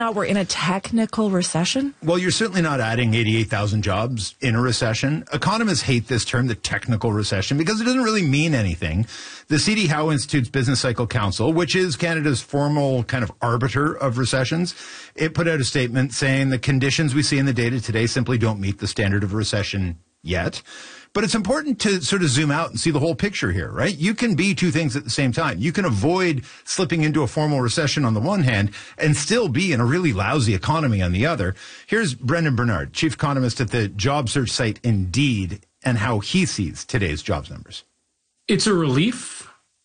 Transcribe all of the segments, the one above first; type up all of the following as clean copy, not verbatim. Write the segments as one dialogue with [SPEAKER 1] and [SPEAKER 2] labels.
[SPEAKER 1] Now we're in a technical recession?
[SPEAKER 2] Well, you're certainly not adding 88,000 jobs in a recession. Economists hate this term, the technical recession, because it doesn't really mean anything. The C.D. Howe Institute's Business Cycle Council, which is Canada's formal kind of arbiter of recessions, it put out a statement saying the conditions we see in the data today simply don't meet the standard of a recession yet. But it's important to sort of zoom out and see the whole picture here, right? You can be two things at the same time. You can avoid slipping into a formal recession on the one hand and still be in a really lousy economy on the other. Here's Brendan Bernard, chief economist at the job search site Indeed, and how he sees today's jobs numbers.
[SPEAKER 3] It's a relief.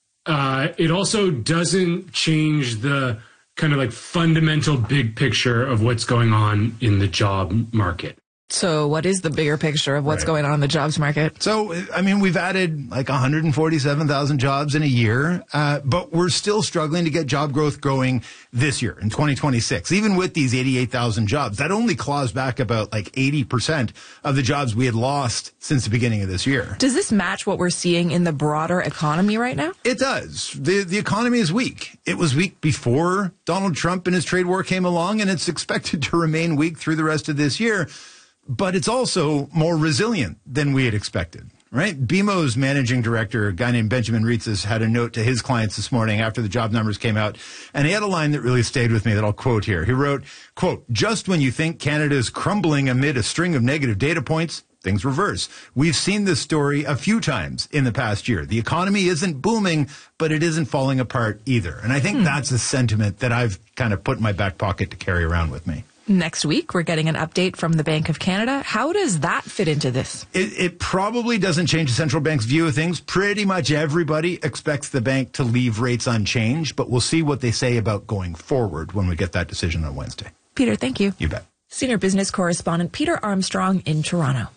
[SPEAKER 3] It also doesn't change the kind of like fundamental big picture of what's going on in the job market.
[SPEAKER 1] So what is the bigger picture of what's going on in the jobs market?
[SPEAKER 2] So, I mean, we've added like 147,000 jobs in a year, but we're still struggling to get job growth going this year in 2026. Even with these 88,000 jobs, that only claws back about like 80% of the jobs we had lost since the beginning of this year.
[SPEAKER 1] Does this match what we're seeing in the broader economy right now?
[SPEAKER 2] It does. The economy is weak. It was weak before Donald Trump and his trade war came along, and it's expected to remain weak through the rest of this year. But it's also more resilient than we had expected, right? BMO's managing director, a guy named Benjamin Rietzes, had a note to his clients this morning after the job numbers came out. And he had a line that really stayed with me that I'll quote here. He wrote, quote, "Just when you think Canada is crumbling amid a string of negative data points, things reverse. We've seen this story a few times in the past year. The economy isn't booming, but it isn't falling apart either." And I think that's a sentiment that I've kind of put in my back pocket to carry around with me.
[SPEAKER 1] Next week, we're getting an update from the Bank of Canada. How does that fit into this?
[SPEAKER 2] It probably doesn't change the central bank's view of things. Pretty much everybody expects the bank to leave rates unchanged, but we'll see what they say about going forward when we get that decision on Wednesday.
[SPEAKER 1] Peter, thank you.
[SPEAKER 2] You bet.
[SPEAKER 1] Senior business correspondent Peter Armstrong in Toronto.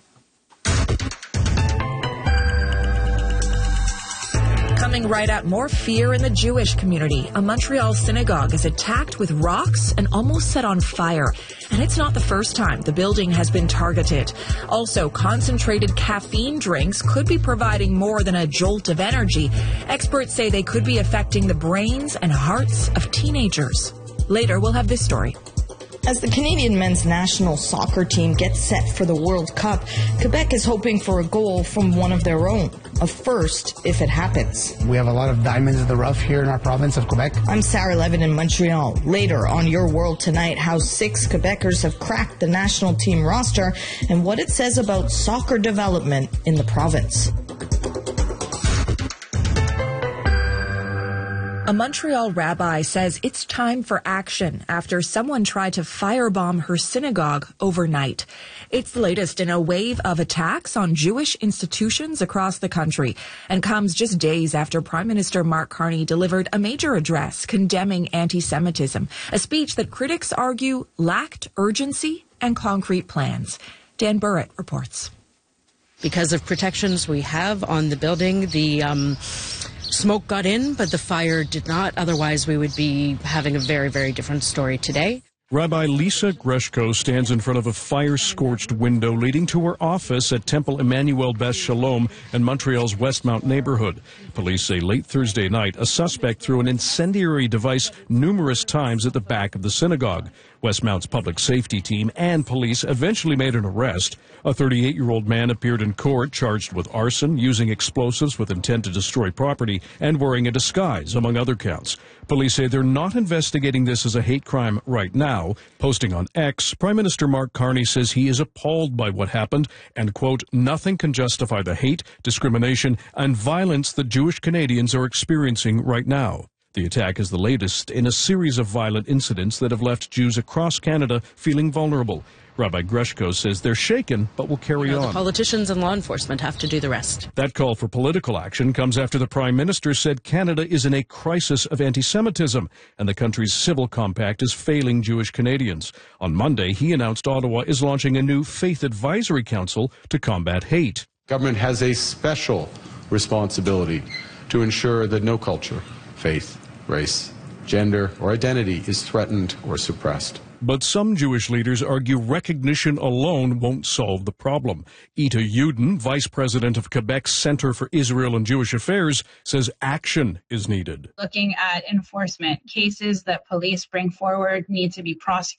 [SPEAKER 1] Coming right up, more fear in the Jewish community. A Montreal synagogue is attacked with rocks and almost set on fire. And it's not the first time the building has been targeted. Also, concentrated caffeine drinks could be providing more than a jolt of energy. Experts say they could be affecting the brains and hearts of teenagers. Later, we'll have this story.
[SPEAKER 4] As the Canadian men's national soccer team gets set for the World Cup, Quebec is hoping for a goal from one of their own. A first, if it happens.
[SPEAKER 5] We have a lot of diamonds in the rough here in our province of Quebec.
[SPEAKER 4] I'm Sarah Levin in Montreal. Later on Your World Tonight, how 6 Quebecers have cracked the national team roster and what it says about soccer development in the province.
[SPEAKER 1] A Montreal rabbi says it's time for action after someone tried to firebomb her synagogue overnight. It's the latest in a wave of attacks on Jewish institutions across the country and comes just days after Prime Minister Mark Carney delivered a major address condemning anti-Semitism, a speech that critics argue lacked urgency and concrete plans. Dan Burrett reports.
[SPEAKER 6] Because of protections we have on the building, the smoke got in, but the fire did not. Otherwise, we would be having a very, very different story today.
[SPEAKER 7] Rabbi Lisa Greshko stands in front of a fire-scorched window leading to her office at Temple Emmanuel Beth Shalom in Montreal's Westmount neighborhood. Police say late Thursday night, a suspect threw an incendiary device numerous times at the back of the synagogue. Westmount's public safety team and police eventually made an arrest. A 38-year-old man appeared in court charged with arson, using explosives with intent to destroy property, and wearing a disguise, among other counts. Police say they're not investigating this as a hate crime right now. Posting on X, Prime Minister Mark Carney says he is appalled by what happened and, quote, "Nothing can justify the hate, discrimination, and violence that Jewish Canadians are experiencing right now." The attack is the latest in a series of violent incidents that have left Jews across Canada feeling vulnerable. Rabbi Greshko says they're shaken, but will carry on.
[SPEAKER 6] The politicians and law enforcement have to do the rest.
[SPEAKER 7] That call for political action comes after the Prime Minister said Canada is in a crisis of anti-Semitism, and the country's civil compact is failing Jewish Canadians. On Monday, he announced Ottawa is launching a new Faith Advisory Council to combat hate.
[SPEAKER 8] Government has a special responsibility to ensure that no culture, faith, race, gender, or identity is threatened or suppressed.
[SPEAKER 7] But some Jewish leaders argue recognition alone won't solve the problem. Ita Uden, vice president of Quebec's Center for Israel and Jewish Affairs, says action is needed.
[SPEAKER 9] Looking at enforcement, cases that police bring forward need to be prosecuted